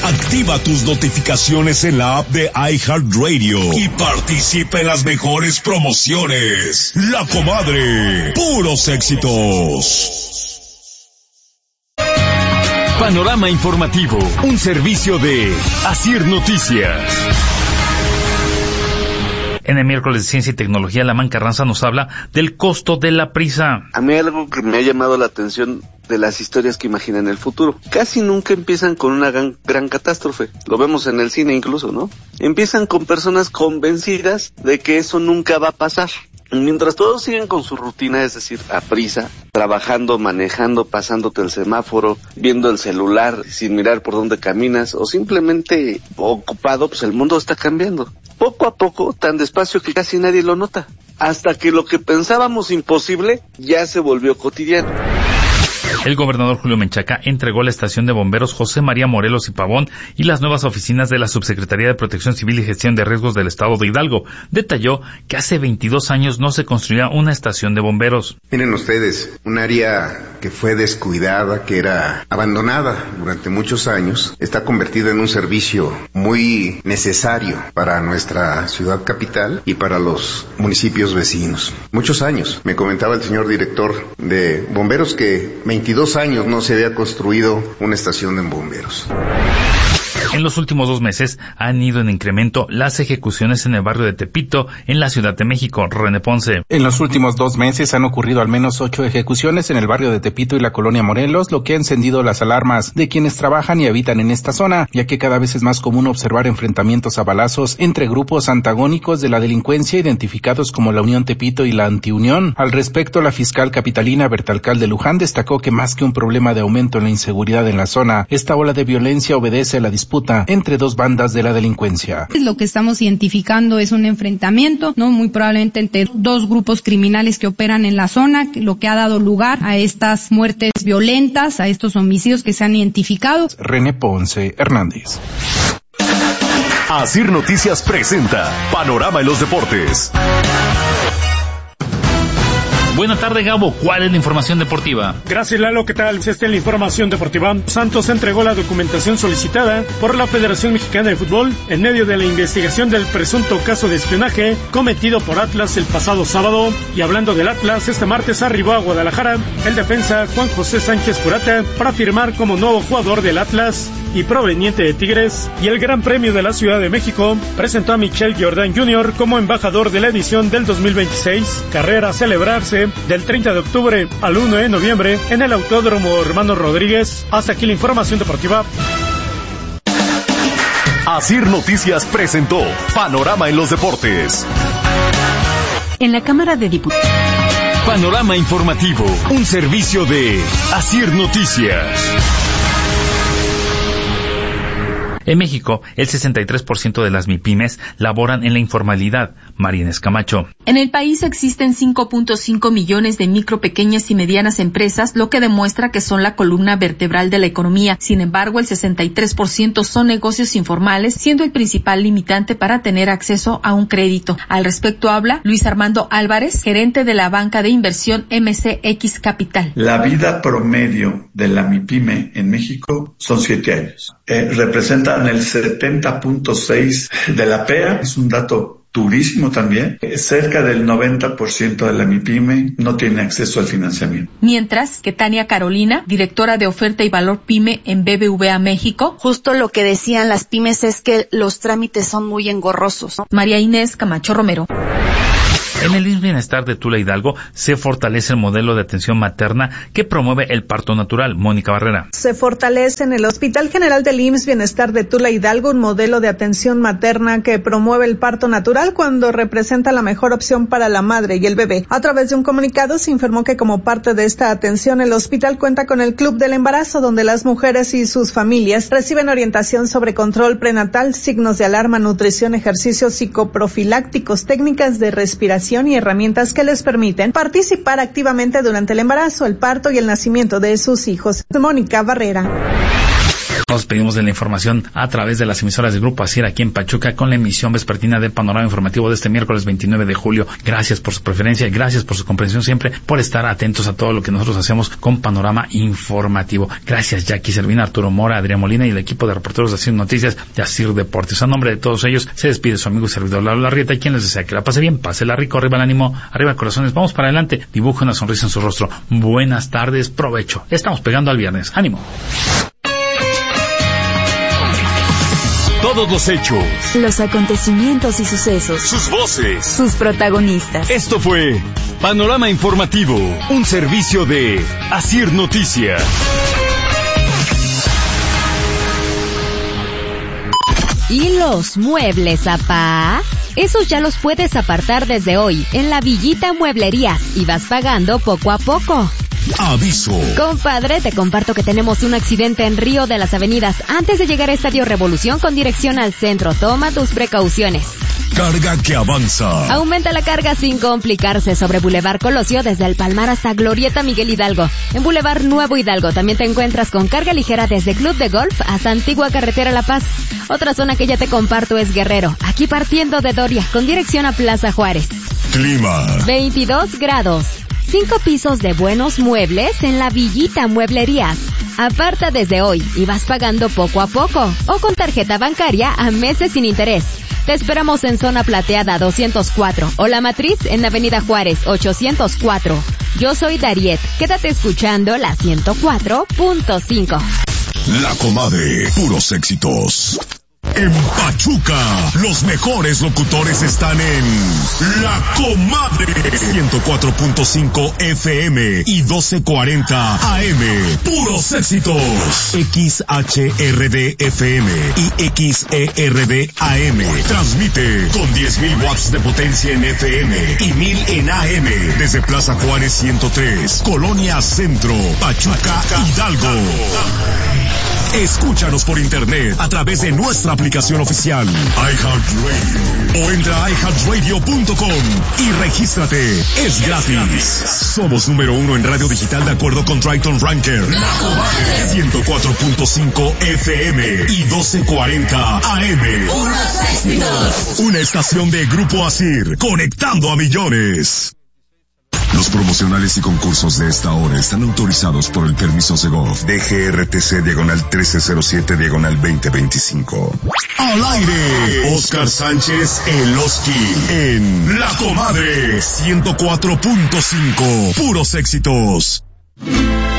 Activa tus notificaciones en la app de iHeartRadio y participa en las mejores promociones. La Comadre, puros éxitos. Panorama informativo, un servicio de Asir Noticias. En el miércoles de Ciencia y Tecnología, Lamán Carranza nos habla del costo de la prisa. A mí algo que me ha llamado la atención de las historias que imaginan el futuro. Casi nunca empiezan con una gran catástrofe. Lo vemos en el cine incluso, ¿no? Empiezan con personas convencidas de que eso nunca va a pasar. Mientras todos siguen con su rutina, es decir, a prisa, trabajando, manejando, pasándote el semáforo, viendo el celular sin mirar por dónde caminas o simplemente ocupado, pues el mundo está cambiando. Poco a poco, tan despacio que casi nadie lo nota. Hasta que lo que pensábamos imposible ya se volvió cotidiano. El gobernador Julio Menchaca entregó la estación de bomberos José María Morelos y Pavón y las nuevas oficinas de la Subsecretaría de Protección Civil y Gestión de Riesgos del Estado de Hidalgo. Detalló que hace 22 años no se construía una estación de bomberos. Miren ustedes, un área que fue descuidada, que era abandonada durante muchos años, está convertida en un servicio muy necesario para nuestra ciudad capital y para los municipios vecinos. Muchos años. Me comentaba el señor director de bomberos que 22 años no se había construido una estación de bomberos. En los últimos 2 meses han ido en incremento las ejecuciones en el barrio de Tepito, en la Ciudad de México. René Ponce. En los últimos 2 meses han ocurrido al menos 8 ejecuciones en el barrio de Tepito y la colonia Morelos, lo que ha encendido las alarmas de quienes trabajan y habitan en esta zona, ya que cada vez es más común observar enfrentamientos a balazos entre grupos antagónicos de la delincuencia identificados como la Unión Tepito y la Antiunión. Al respecto, la fiscal capitalina Berta Alcalde Luján destacó que más que un problema de aumento en la inseguridad en la zona, esta ola de violencia obedece a la disputa entre 2 bandas de la delincuencia. Lo que estamos identificando es un enfrentamiento, ¿no? Muy probablemente entre 2 grupos criminales que operan en la zona, lo que ha dado lugar a estas muertes violentas, a estos homicidios que se han identificado. René Ponce Hernández. Asir Noticias presenta Panorama en los Deportes. Buena tarde, Gabo. ¿Cuál es la información deportiva? Gracias, Lalo. ¿Qué tal? Esta es la información deportiva. Santos entregó la documentación solicitada por la Federación Mexicana de Fútbol en medio de la investigación del presunto caso de espionaje cometido por Atlas el pasado sábado. Y hablando del Atlas, este martes arribó a Guadalajara el defensa Juan José Sánchez Purata para firmar como nuevo jugador del Atlas y proveniente de Tigres. Y el Gran Premio de la Ciudad de México presentó a Michel Jordan Jr. como embajador de la edición del 2026, carrera a celebrarse del 30 de octubre al 1 de noviembre en el Autódromo Hermano Rodríguez. Hasta aquí la información deportiva. Asir Noticias presentó Panorama en los Deportes. En la Cámara de Diputados. Panorama informativo, un servicio de Asir Noticias. En México, el 63% de las MIPYMES laboran en la informalidad. María Inés Camacho. En el país existen 5.5 millones de micro, pequeñas y medianas empresas, lo que demuestra que son la columna vertebral de la economía. Sin embargo, el 63% son negocios informales, siendo el principal limitante para tener acceso a un crédito. Al respecto habla Luis Armando Álvarez, gerente de la banca de inversión MCX Capital. La vida promedio de la MIPYME en México son 7 años. Representan el 70.6 de la PEA, es un dato durísimo también. Cerca del 90% de la MIPYME no tiene acceso al financiamiento. Mientras que Tania Carolina, directora de oferta y valor PYME en BBVA México. Justo lo que decían las pymes es que los trámites son muy engorrosos, ¿no? María Inés Camacho Romero. En el IMSS Bienestar de Tula Hidalgo se fortalece el modelo de atención materna que promueve el parto natural. Mónica Barrera. Se fortalece en el Hospital General del IMSS Bienestar de Tula Hidalgo un modelo de atención materna que promueve el parto natural cuando representa la mejor opción para la madre y el bebé. A través de un comunicado se informó que como parte de esta atención el hospital cuenta con el Club del Embarazo, donde las mujeres y sus familias reciben orientación sobre control prenatal, signos de alarma, nutrición, ejercicios psicoprofilácticos, técnicas de respiración y herramientas que les permiten participar activamente durante el embarazo, el parto y el nacimiento de sus hijos. Mónica Barrera. Nos pedimos de la información a través de las emisoras del Grupo ASIR aquí en Pachuca con la emisión vespertina de Panorama Informativo de este miércoles 29 de julio. Gracias por su preferencia, gracias por su comprensión siempre, por estar atentos a todo lo que nosotros hacemos con Panorama Informativo. Gracias Jackie Servina, Arturo Mora, Adrián Molina y el equipo de reporteros de ASIR Noticias de ASIR Deportes. A nombre de todos ellos se despide su amigo y servidor Lalo Larrieta, y quien les desea que la pase bien, pásela rico, arriba el ánimo, arriba corazones, vamos para adelante, dibuja una sonrisa en su rostro. Buenas tardes, provecho. Estamos pegando al viernes. ¡Ánimo! Todos los hechos, los acontecimientos y sucesos, sus voces, sus protagonistas. Esto fue Panorama Informativo, un servicio de ASIR Noticias. ¿Y los muebles, apá? Esos ya los puedes apartar desde hoy en la Villita Mueblerías y vas pagando poco a poco. Aviso. Compadre, te comparto que tenemos un accidente en Río de las Avenidas antes de llegar a Estadio Revolución con dirección al centro. Toma tus precauciones. Carga que avanza. Aumenta la carga sin complicarse sobre Boulevard Colosio desde el Palmar hasta Glorieta Miguel Hidalgo. En Boulevard Nuevo Hidalgo también te encuentras con carga ligera desde Club de Golf hasta Antigua Carretera La Paz. Otra zona que ya te comparto es Guerrero, aquí partiendo de Doria con dirección a Plaza Juárez. Clima. 22 grados. 5 pisos de buenos muebles en la Villita Mueblerías. Aparta desde hoy y vas pagando poco a poco o con tarjeta bancaria a meses sin interés. Te esperamos en Zona Plateada 204 o La Matriz en Avenida Juárez 804. Yo soy Dariet. Quédate escuchando la 104.5. La Comadre, puros éxitos. En Pachuca, los mejores locutores están en La Comadre, 104.5 FM y 1240 AM. Puros éxitos. XHRD FM y XERD AM. Transmite con 10.000 watts de potencia en FM y 1.000 en AM. Desde Plaza Juárez 103, Colonia Centro, Pachuca, Hidalgo. Escúchanos por internet a través de nuestra aplicación oficial iHeartRadio o entra a iHeartRadio.com y regístrate. Es gratis. Somos número 1 en radio digital de acuerdo con Triton Ranker. 104.5 FM y 1240 AM. Una estación de Grupo ASIR conectando a millones. Los promocionales y concursos de esta hora están autorizados por el permiso Segov DGRTC/1307/2025. Al aire, Oscar Sánchez El Oski en La Comadre 104.5. Puros éxitos.